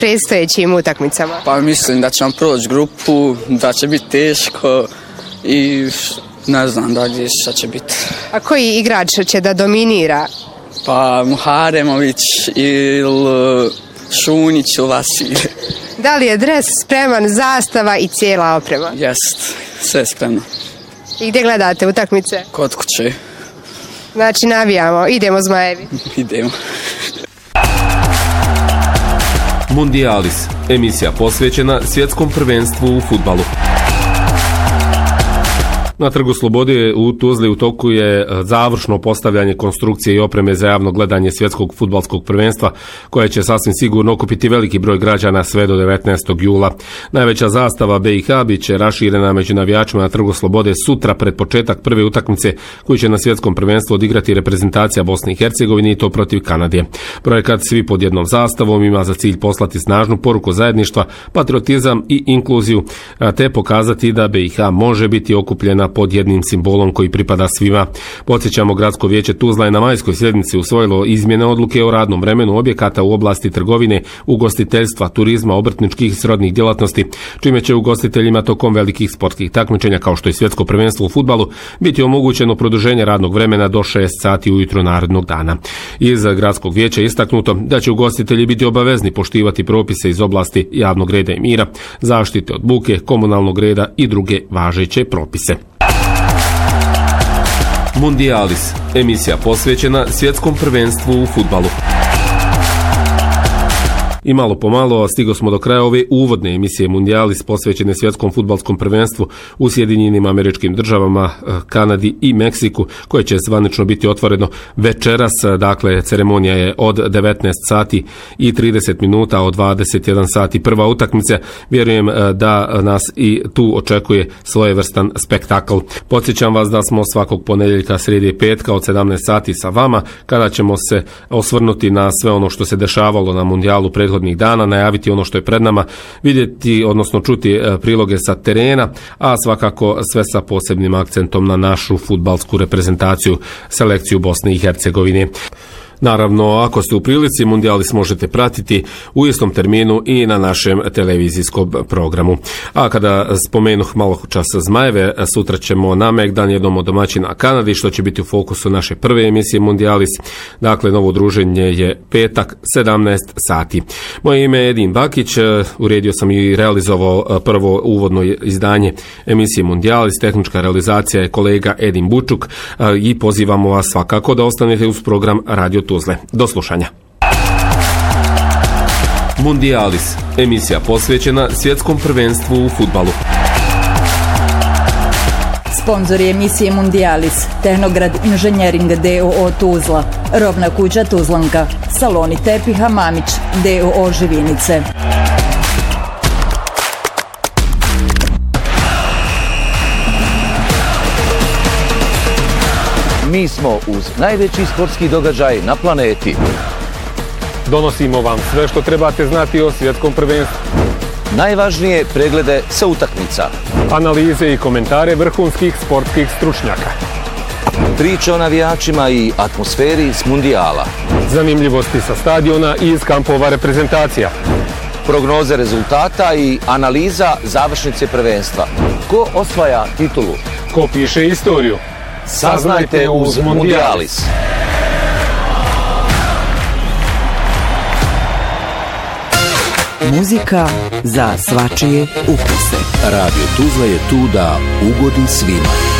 predstojećim utakmicama? Pa mislim da ćemo proći grupu, da će biti teško i ne znam dalje šta će biti. A koji igrač će da dominira? Pa Muharemović ili Šunić ili Vasilj. Da li je dres spreman, zastava i cijela oprema? Jest, sve spremno. I gdje gledate utakmice? Kod kuće. Znači navijamo, idemo Zmajevi. Idemo. Mundialis, emisija posvećena svjetskom prvenstvu u fudbalu. Na Trgu Slobode u Tuzli u toku je završno postavljanje konstrukcije i opreme za javno gledanje svjetskog fudbalskog prvenstva, koje će sasvim sigurno okupiti veliki broj građana sve do 19. jula. Najveća zastava BiH bit će raširena među navijačima na Trgu Slobode sutra pred početak prve utakmice koju će na svjetskom prvenstvu odigrati reprezentacija Bosne i Hercegovine i to protiv Kanade. Projekat Svi pod jednom zastavom ima za cilj poslati snažnu poruku zajedništva, patriotizam i inkluziju, te pokazati da BiH može biti okupljena pod jednim simbolom koji pripada svima. Podsjećamo, Gradsko vijeće Tuzla je na majskoj sjednici usvojilo izmjene odluke o radnom vremenu objekata u oblasti trgovine, ugostiteljstva, turizma, obrtničkih i srodnih djelatnosti, čime će ugostiteljima tokom velikih sportskih takmičenja kao što je svjetsko prvenstvo u fudbalu biti omogućeno produženje radnog vremena do 6 sati ujutro narednog dana. Iz Gradskog vijeća je istaknuto da će ugostitelji biti obavezni poštivati propise iz oblasti javnog reda i mira, zaštite od buke, komunalnog reda i druge važeće propise. Mundialis, emisija posvećena svjetskom prvenstvu u fudbalu. I malo po malo stigli smo do kraja ove uvodne emisije Mundialis posvećene svjetskom fudbalskom prvenstvu u Sjedinjenim Američkim Državama, Kanadi i Meksiku, koje će zvanično biti otvoreno večeras. Dakle, ceremonija je od 19 sati i 30 minuta, od 21 sati prva utakmica. Vjerujem da nas i tu očekuje svojevrstan spektakl. Podsjećam vas da smo svakog ponedjeljka, srijede i petka od 17 sati sa vama, kada ćemo se osvrnuti na sve ono što se dešavalo na mundijalu prethodnih dana, najaviti ono što je pred nama, vidjeti, odnosno čuti priloge sa terena, a svakako sve sa posebnim akcentom na našu fudbalsku reprezentaciju, selekciju Bosne i Hercegovine. Naravno, ako ste u prilici, Mundialis možete pratiti u istom terminu i na našem televizijskom programu. A kada spomenuh malo čas Zmajeve, sutra ćemo na Megdan, jednom od domaćina Kanadi, što će biti u fokusu naše prve emisije Mundialis. Dakle, novo druženje je petak, 17 sati. Moje ime je Edin Bakić, uredio sam i realizovao prvo uvodno izdanje emisije Mundialis. Tehnička realizacija je kolega Edin Bučuk i pozivamo vas svakako da ostanete uz program Radio Tuzle. Do slušanja. Mundialis, emisija posvećena svjetskom prvenstvu u fudbalu. Sponzor je emisije Mundialis, Tehnograd Inženjering d.o.o. Tuzla, Robna kuća Tuzlanka, Saloni tepiha Mamić d.o.o. Živinice. Mi smo uz najveći sportski događaj na planeti. Donosimo vam sve što trebate znati o svjetskom prvenstvu. Najvažnije preglede sa utakmica. Analize i komentare vrhunskih sportskih stručnjaka. Priče o navijačima i atmosferi s mundijala. Zanimljivosti sa stadiona i iz kampova reprezentacija. Prognoze rezultata i analiza završnice prvenstva. Ko osvaja titulu? Ko piše istoriju? Saznajte uz Mundialis. Muzika za svačije ukuse. Radio Tuzla je tu da ugodi svima.